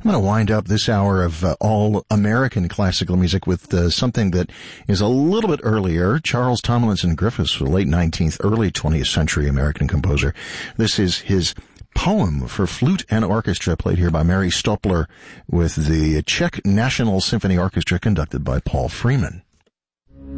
I'm going to wind up this hour of all American classical music with something that is a little bit earlier. Charles Tomlinson Griffiths, late 19th, early 20th century American composer. This is his poem for flute and orchestra, played here by Mary Stopler with the Czech National Symphony Orchestra, conducted by Paul Freeman.